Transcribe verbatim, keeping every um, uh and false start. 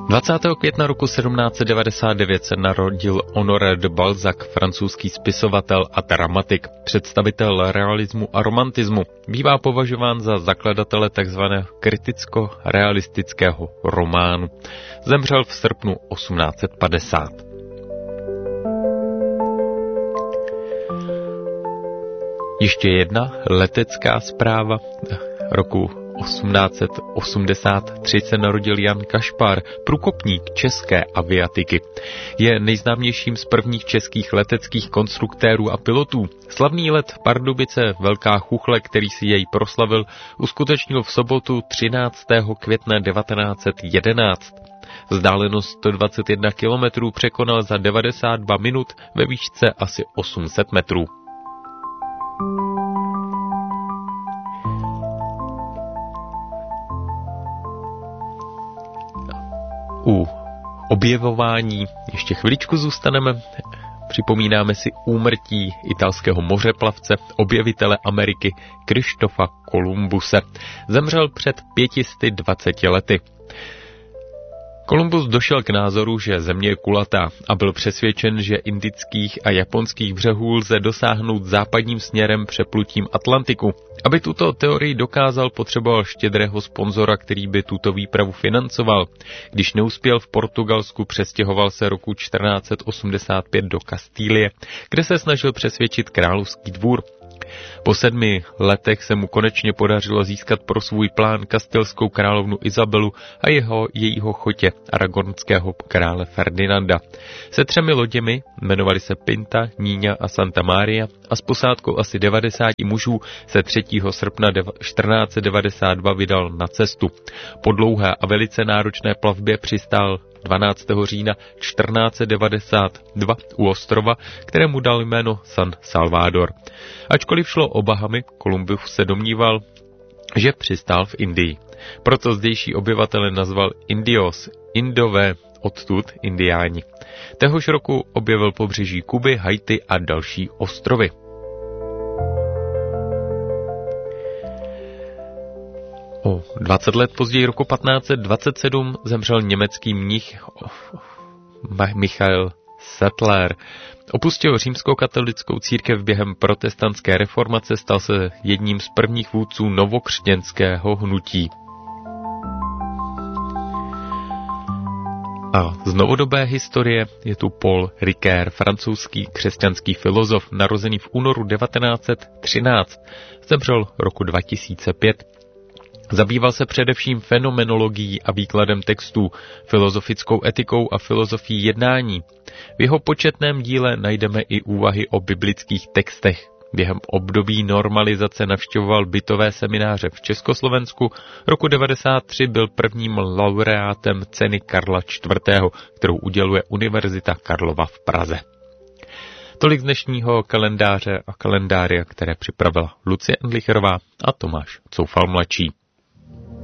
dvacátého května roku sedmnáct set devadesát devět se narodil Honoré de Balzac, francouzský spisovatel a dramatik, představitel realismu a romantismu. Bývá považován za zakladatele tzv. Kriticko-realistického románu. Zemřel v srpnu osmnáct set padesát. Ještě jedna letecká zpráva. Roku osmnáct set osmdesát tři se narodil Jan Kašpar, průkopník české aviatiky. Je nejznámějším z prvních českých leteckých konstruktérů a pilotů. Slavný let Pardubice Velká Chuchle, který si jej proslavil, uskutečnil v sobotu třináctého května devatenáct set jedenáct. Vzdálenost sto dvacet jedna kilometrů překonal za devadesát dva minut ve výšce asi osm set metrů. U objevování ještě chviličku zůstaneme. Připomínáme si úmrtí italského mořeplavce, objevitele Ameriky Krištofa Kolumbuse. Zemřel před pětisty dvaceti lety. Kolumbus došel k názoru, že země je kulatá a byl přesvědčen, že indických a japonských břehů lze dosáhnout západním směrem přeplutím Atlantiku. Aby tuto teorii dokázal, potřeboval štědrého sponzora, který by tuto výpravu financoval. Když neuspěl v Portugalsku, přestěhoval se roku čtrnáct set osmdesát pět do Kastílie, kde se snažil přesvědčit královský dvůr. Po sedmi letech se mu konečně podařilo získat pro svůj plán kastilskou královnu Izabelu a jeho jejího chotě aragonského krále Ferdinanda. Se třemi loděmi, jmenovali se Pinta, Níňa a Santa Maria, a s posádkou asi devadesáti mužů se třetího srpna čtrnáct set devadesát dva vydal na cestu. Po dlouhé a velice náročné plavbě přistál dvanáctého října čtrnáct set devadesát dva u ostrova, kterému dal jméno San Salvador. Ačkoliv šlo o Bahamy, Kolumbus se domníval, že přistál v Indii. Proto zdejší obyvatele nazval Indios, Indové, odtud Indiáni. Téhož roku objevil pobřeží Kuby, Haiti a další ostrovy. O dvacet let později, roku patnáct set dvacet sedm, zemřel německý mnich Michael Sattler. Opustil římskokatolickou církev během protestantské reformace, stal se jedním z prvních vůdců novokřesťanského hnutí. A z novodobé historie je tu Paul Ricoeur, francouzský křesťanský filozof, narozený v únoru devatenáct set třináct. Zemřel roku dva tisíce pět. Zabýval se především fenomenologií a výkladem textů, filozofickou etikou a filozofií jednání. V jeho početném díle najdeme i úvahy o biblických textech. Během období normalizace navštěvoval bytové semináře v Československu. Roku devadesát tři byl prvním laureátem ceny Karla čtvrtého, kterou uděluje Univerzita Karlova v Praze. Tolik z dnešního kalendáře a kalendária, které připravila Lucie Endlicherová a Tomáš Coufal mladší.